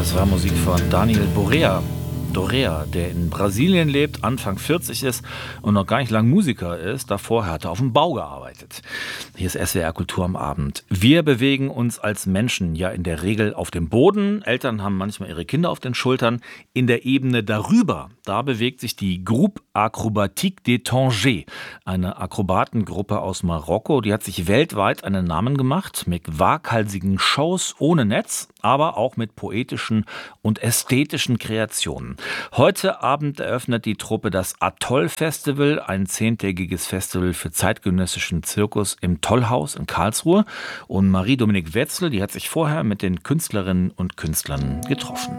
Das war Musik von Daniel Dorea, der in Brasilien lebt, Anfang 40 ist und noch gar nicht lang Musiker ist. Davor hat er auf dem Bau gearbeitet. Hier ist SWR Kultur am Abend. Wir bewegen uns als Menschen ja in der Regel auf dem Boden. Eltern haben manchmal ihre Kinder auf den Schultern. In der Ebene darüber, da bewegt sich die Groupe Acrobatique de Tanger, eine Akrobatengruppe aus Marokko. Die hat sich weltweit einen Namen gemacht mit waghalsigen Shows ohne Netz, aber auch mit poetischen und ästhetischen Kreationen. Heute Abend eröffnet die Truppe das Atoll-Festival, ein 10-tägiges Festival für zeitgenössischen Zirkus im Tollhaus in Karlsruhe. Und Marie-Dominique Wetzel, die hat sich vorher mit den Künstlerinnen und Künstlern getroffen.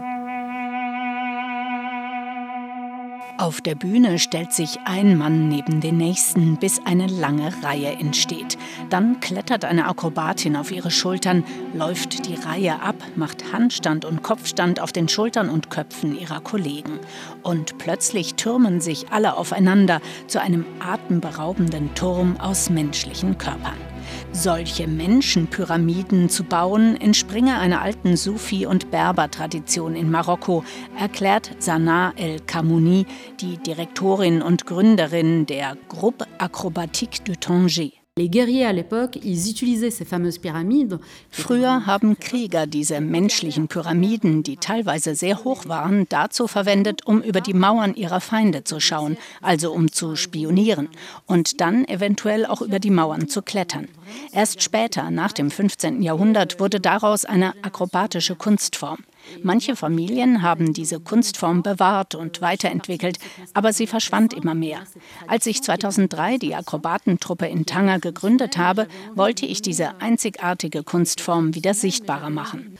Auf der Bühne stellt sich ein Mann neben den nächsten, bis eine lange Reihe entsteht. Dann klettert eine Akrobatin auf ihre Schultern, läuft die Reihe ab, macht Handstand und Kopfstand auf den Schultern und Köpfen ihrer Kollegen. Und plötzlich türmen sich alle aufeinander zu einem atemberaubenden Turm aus menschlichen Körpern. Solche Menschenpyramiden zu bauen, entspringe einer alten Sufi- und Berber-Tradition in Marokko, erklärt Sanaa El Kamouni, die Direktorin und Gründerin der Groupe Acrobatique de Tanger. Früher haben Krieger diese menschlichen Pyramiden, die teilweise sehr hoch waren, dazu verwendet, um über die Mauern ihrer Feinde zu schauen, also um zu spionieren und dann eventuell auch über die Mauern zu klettern. Erst später, nach dem 15. Jahrhundert, wurde daraus eine akrobatische Kunstform. Manche Familien haben diese Kunstform bewahrt und weiterentwickelt, aber sie verschwand immer mehr. Als ich 2003 die Akrobatentruppe in Tanger gegründet habe, wollte ich diese einzigartige Kunstform wieder sichtbarer machen.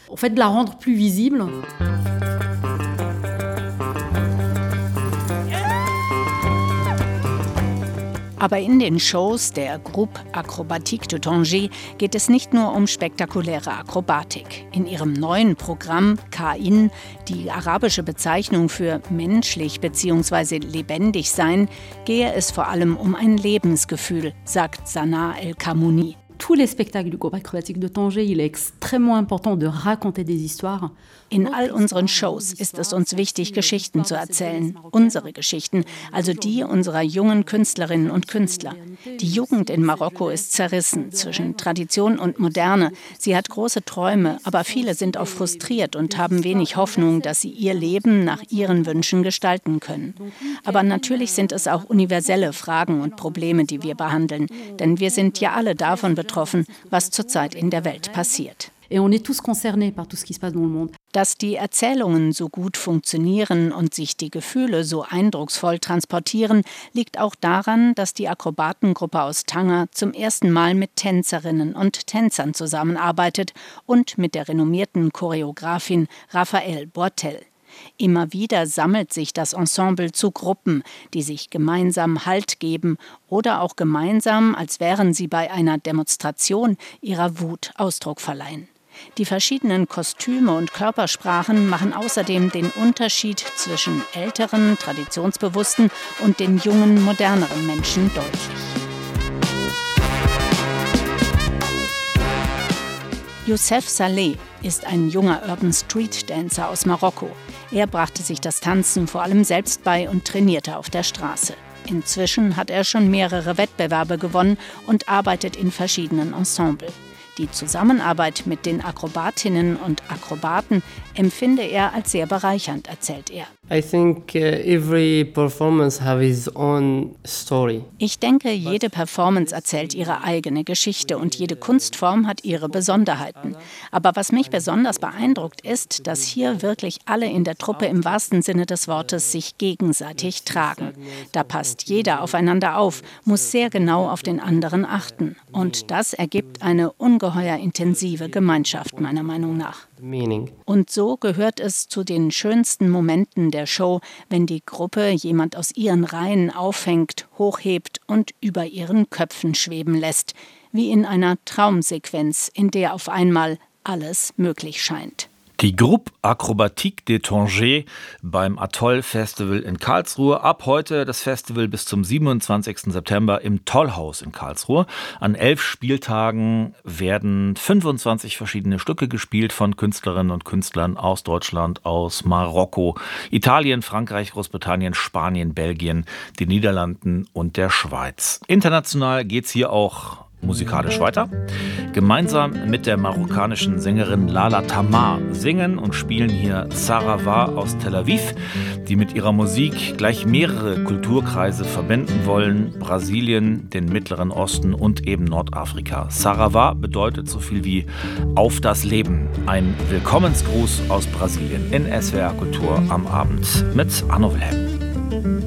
Aber in den Shows der Groupe Acrobatique de Tanger geht es nicht nur um spektakuläre Akrobatik. In ihrem neuen Programm Kain, die arabische Bezeichnung für menschlich bzw. lebendig sein, gehe es vor allem um ein Lebensgefühl, sagt Sanaa El Kamouni. Tous les spectacles du Groupe Acrobatique de Tanger, il est extrêmement important de raconter des histoires. In all unseren Shows ist es uns wichtig, Geschichten zu erzählen. Unsere Geschichten, also die unserer jungen Künstlerinnen und Künstler. Die Jugend in Marokko ist zerrissen zwischen Tradition und Moderne. Sie hat große Träume, aber viele sind auch frustriert und haben wenig Hoffnung, dass sie ihr Leben nach ihren Wünschen gestalten können. Aber natürlich sind es auch universelle Fragen und Probleme, die wir behandeln. Denn wir sind ja alle davon betroffen, was zurzeit in der Welt passiert. Dass die Erzählungen so gut funktionieren und sich die Gefühle so eindrucksvoll transportieren, liegt auch daran, dass die Akrobatengruppe aus Tanger zum ersten Mal mit Tänzerinnen und Tänzern zusammenarbeitet und mit der renommierten Choreografin Raphael Boitel. Immer wieder sammelt sich das Ensemble zu Gruppen, die sich gemeinsam Halt geben oder auch gemeinsam, als wären sie bei einer Demonstration, ihrer Wut Ausdruck verleihen. Die verschiedenen Kostüme und Körpersprachen machen außerdem den Unterschied zwischen älteren, traditionsbewussten und den jungen, moderneren Menschen deutlich. Youssef Saleh ist ein junger Urban Street Dancer aus Marokko. Er brachte sich das Tanzen vor allem selbst bei und trainierte auf der Straße. Inzwischen hat er schon mehrere Wettbewerbe gewonnen und arbeitet in verschiedenen Ensembles. Die Zusammenarbeit mit den Akrobatinnen und Akrobaten empfinde er als sehr bereichernd, erzählt er. Ich denke, jede Performance erzählt ihre eigene Geschichte und jede Kunstform hat ihre Besonderheiten. Aber was mich besonders beeindruckt ist, dass hier wirklich alle in der Truppe im wahrsten Sinne des Wortes sich gegenseitig tragen. Da passt jeder aufeinander auf, muss sehr genau auf den anderen achten. Und das ergibt eine ungeheuer intensive Gemeinschaft, meiner Meinung nach. Und so gehört es zu den schönsten Momenten der Show, wenn die Gruppe jemand aus ihren Reihen auffängt, hochhebt und über ihren Köpfen schweben lässt, wie in einer Traumsequenz, in der auf einmal alles möglich scheint. Die Groupe Acrobatique des Tanger beim Atoll Festival in Karlsruhe. Ab heute das Festival bis zum 27. September im Tollhaus in Karlsruhe. An 11 Spieltagen werden 25 verschiedene Stücke gespielt von Künstlerinnen und Künstlern aus Deutschland, aus Marokko, Italien, Frankreich, Großbritannien, Spanien, Belgien, den Niederlanden und der Schweiz. International geht's hier auch musikalisch weiter. Gemeinsam mit der marokkanischen Sängerin Lala Tamar singen und spielen hier Saravaa aus Tel Aviv, die mit ihrer Musik gleich mehrere Kulturkreise verbinden wollen: Brasilien, den Mittleren Osten und eben Nordafrika. Saravaa bedeutet so viel wie auf das Leben. Ein Willkommensgruß aus Brasilien in SWR Kultur am Abend mit Arno Wilhelm.